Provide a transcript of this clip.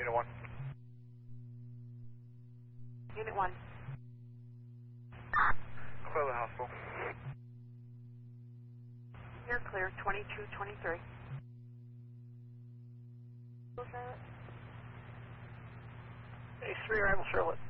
Unit 1. Unit 1. Clear the hospital. You're clear, 2223. A3 arrival Charlotte.